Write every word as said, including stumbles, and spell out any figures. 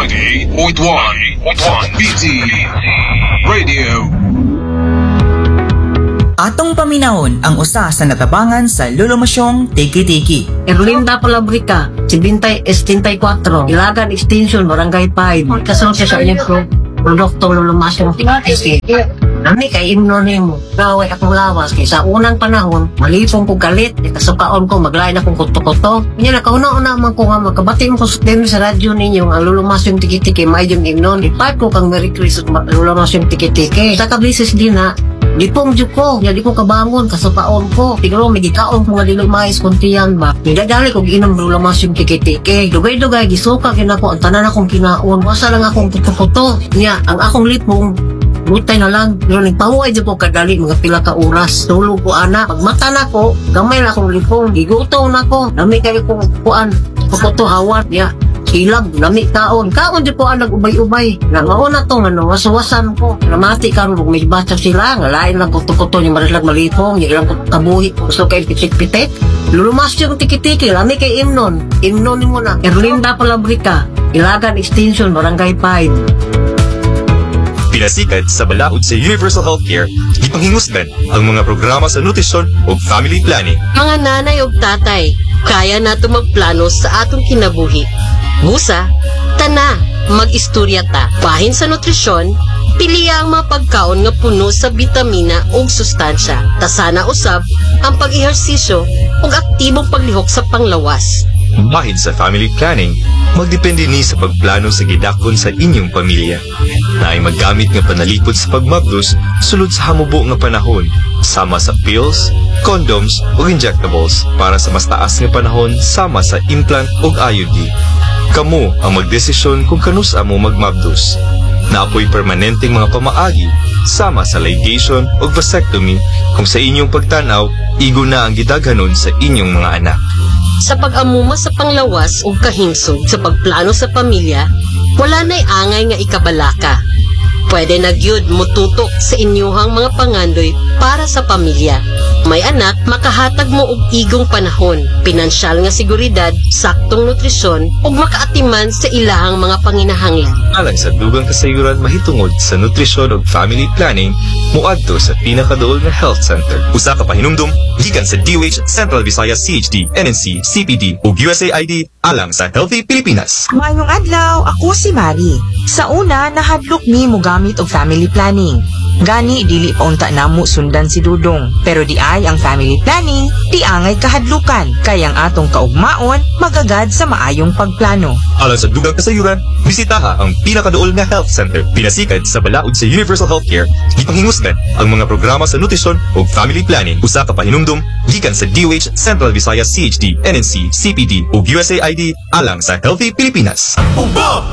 ninety point one B T Radio. Atong paminahon ang usa sa natabangan sa lulumasyong Tiki-Tiki. Erlinda Palabrica, seventy-four, Ilagan Extension, Barangay five. Kasunod siya sa inyong pro- produkto lulumasyong Tiki-Tiki. Nami kay imnonim mo, gaway akong lawas kay sa unang panahon, malipong ko galit, ikasukaon ko, maglain akong kuto-kuto. Kanya nakauna-una man ko nga magkabati mo ko sa sa radyo ninyo ang lulumasyong Tiki-Tiki, may yung imnon. Ipat ko kang Merry Christmas lulumasyong Tiki-Tiki. Sa kablisis din na, di pong juk ko, di ko kabangon, kasupaon ko. Tiguro, may gikaon ko nga dilumais kuntiyan ba. Nidadali ko ginom lulumasyong Tiki-Tiki. Dugay-dugay, gisuka kinako, ang tanan akong kinaon. Wasa lang akong kuto-kuto. Nya, ang akong lipong, butay na lang, pero nagpahuay dyan ko kadali mga pila ka oras. Tulog ko ana, pagmata na ko, gamay na akong lipong, giguto na ko, nami kayo kong kuan, kukuto hawat, ya, silag, nami kaon, kaon dyan ko ang nag-ubay-ubay, na mauna to, ano, wasawasan ko, namati ka rin, may basa sila, nga lain lang kuto-kuto, yung marilag malipong, yung ilang kabuhi, gusto kayo pitik-pitik, lulumas yung Tiki-Tiki, nami kay imnon, imnon mo na, Erlinda Palabrica, Ilagan Extension, Barangay five. Pinasikat sa balaod sa Universal Healthcare, ipanghinusgan ang mga programa sa nutrisyon o family planning. Mga nanay o tatay, kaya nato magplano sa atong kinabuhi. Busa, tana, mag-istorya ta. Bahin sa nutrisyon, piliya ang mga pagkaon nga puno sa bitamina o sustansya. Tasana usab ang pag-ehersisyo o aktibong paglihok sa panglawas. Bahin sa family planning, magdepende ni sa pagplano sa gidakon sa inyong pamilya. Na ay maggamit nga panalipod sa pagmabdos sulod sa hamubo nga panahon, sama sa pills, condoms o injectables para sa mas taas nga panahon sama sa implant o I U D. Kamo ang magdesisyon kung kanusa mo magmabdos. Naapoy permanenteng mga pamaagi sama sa ligation o vasectomy kung sa inyong pagtanaw, igo na ang gidaghanon sa inyong mga anak. Sa pag-amuma sa panglawas o kahimsog sa pagplano sa pamilya, wala na'y angay nga ikabalaka. Pwede na gyud mututok sa inyuhang mga pangandoy para sa pamilya. May anak, makahatag mo og igong panahon, pinansyal nga seguridad, saktong nutrisyon, ug makaatiman sa ilahang mga panginahanglan. Alang sa dugang kasayuran mahitungod sa nutrisyon ug family planning, muadto sa pinakaduol nga health center. Usa ka pahinumdum gikan sa D O H, Central Visayas C H D, N N C, C P D ug U S A I D alang sa Healthy Pilipinas. Mayong adlaw, ako si Mari. Sa una, nahadlok ni mo gamit og family planning. Gani, dili pa unta namo sundan si Dudong. Pero di ay ang family planning, di angay kahadlukan. Kayang atong kaugmaon, magagad sa maayong pagplano. Alang sa dugang kasayuran, bisitaha ang pinakaduol nga health center. Pinasikat sa balaod sa Universal Healthcare, ipanghinusgan ang mga programa sa nutrisyon o family planning. Usa ka pahinumdum gikan sa D O H, Central Visayas C H D, N N C, C P D ug U S A I D alang sa Healthy Pilipinas. Uba!